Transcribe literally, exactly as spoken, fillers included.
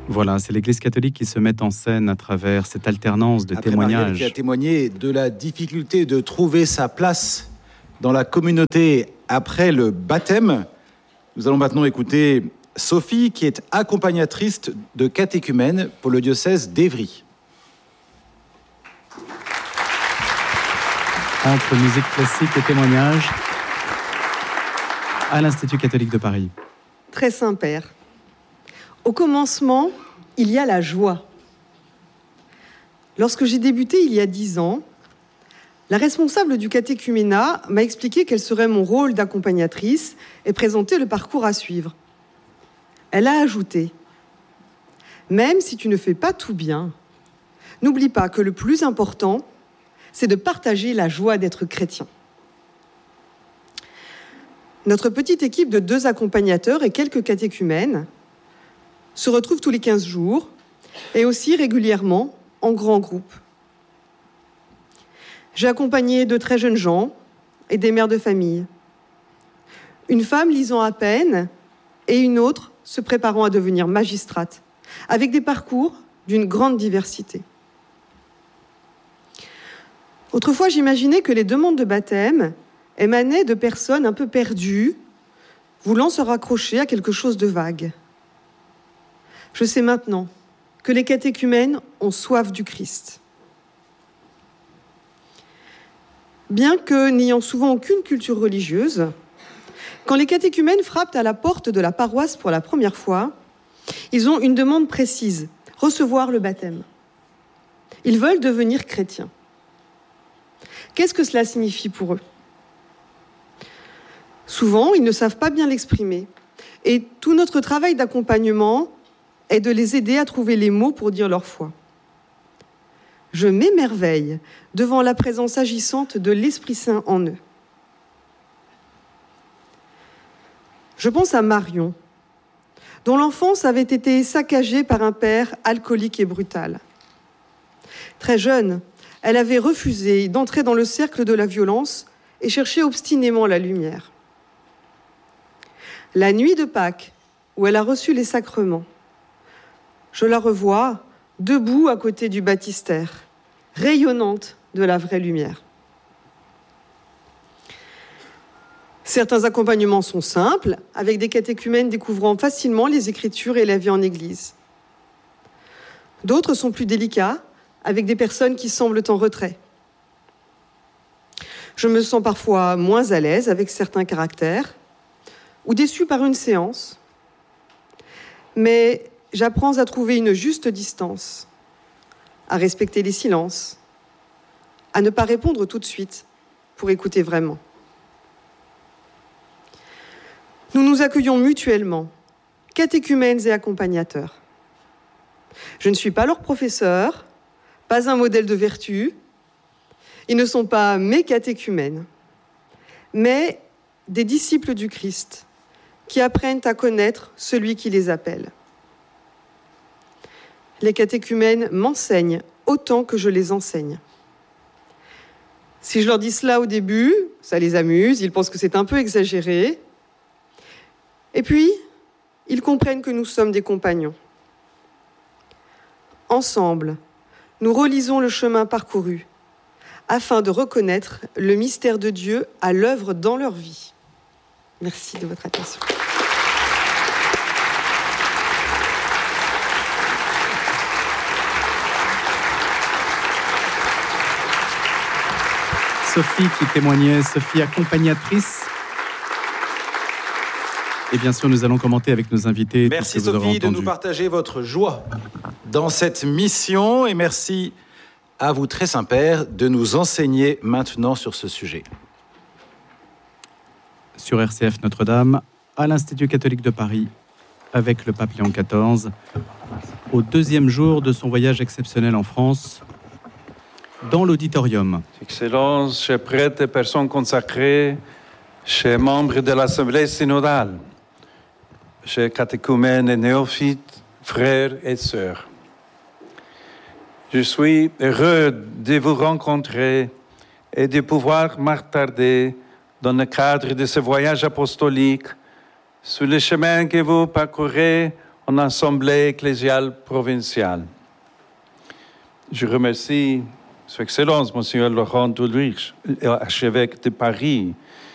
Voilà, c'est l'Église catholique qui se met en scène à travers cette alternance de Après témoignages. Marielle qui a témoigné de la difficulté de trouver sa place dans la communauté après le baptême, nous allons maintenant écouter Sophie, qui est accompagnatrice de catéchumènes pour le diocèse d'Évry. Entre musique classique et témoignages, à l'Institut catholique de Paris. Très Saint-Père, au commencement, il y a la joie. Lorsque j'ai débuté il y a dix ans, la responsable du catéchuménat m'a expliqué quel serait mon rôle d'accompagnatrice et présenté le parcours à suivre. Elle a ajouté « Même si tu ne fais pas tout bien, n'oublie pas que le plus important, c'est de partager la joie d'être chrétien. » Notre petite équipe de deux accompagnateurs et quelques catéchumènes se retrouve tous les quinze jours et aussi régulièrement en grands groupes. J'ai accompagné de très jeunes gens et des mères de famille. Une femme lisant à peine et une autre se préparant à devenir magistrate, avec des parcours d'une grande diversité. Autrefois, j'imaginais que les demandes de baptême émanaient de personnes un peu perdues, voulant se raccrocher à quelque chose de vague. Je sais maintenant que les catéchumènes ont soif du Christ. Bien que n'ayant souvent aucune culture religieuse, quand les catéchumènes frappent à la porte de la paroisse pour la première fois, ils ont une demande précise, recevoir le baptême. Ils veulent devenir chrétiens. Qu'est-ce que cela signifie pour eux ? Souvent, ils ne savent pas bien l'exprimer. Et tout notre travail d'accompagnement est de les aider à trouver les mots pour dire leur foi. Je m'émerveille devant la présence agissante de l'Esprit Saint en eux. Je pense à Marion, dont l'enfance avait été saccagée par un père alcoolique et brutal. Très jeune, elle avait refusé d'entrer dans le cercle de la violence et cherchait obstinément la lumière. La nuit de Pâques, où elle a reçu les sacrements, je la revois debout à côté du baptistère, rayonnante de la vraie lumière. Certains accompagnements sont simples, avec des catéchumènes découvrant facilement les Écritures et la vie en Église. D'autres sont plus délicats, avec des personnes qui semblent en retrait. Je me sens parfois moins à l'aise avec certains caractères, ou déçue par une séance, mais j'apprends à trouver une juste distance, à respecter les silences, à ne pas répondre tout de suite pour écouter vraiment. Nous nous accueillons mutuellement, catéchumènes et accompagnateurs. Je ne suis pas leur professeur, pas un modèle de vertu. Ils ne sont pas mes catéchumènes, mais des disciples du Christ qui apprennent à connaître celui qui les appelle. Les catéchumènes m'enseignent autant que je les enseigne. Si je leur dis cela au début, ça les amuse, ils pensent que c'est un peu exagéré. Et puis, ils comprennent que nous sommes des compagnons. Ensemble, nous relisons le chemin parcouru afin de reconnaître le mystère de Dieu à l'œuvre dans leur vie. Merci de votre attention. Sophie qui témoignait, Sophie accompagnatrice. Et bien sûr, nous allons commenter avec nos invités. Merci Sophie de nous partager votre joie dans cette mission et merci à vous, très Saint-Père, de nous enseigner maintenant sur ce sujet. Sur R C F Notre-Dame, à l'Institut catholique de Paris, avec le pape Léon quatorze, au deuxième jour de son voyage exceptionnel en France, dans l'auditorium. Excellences, chers prêtres et personnes consacrées, chers membres de l'Assemblée synodale, chers catéchumènes et néophytes, frères et sœurs. Je suis heureux de vous rencontrer et de pouvoir m'attarder dans le cadre de ce voyage apostolique sur le chemin que vous parcourez en assemblée ecclésiale provinciale. Je remercie Son Excellence, Monsieur Laurent Ulrich, archevêque de Paris,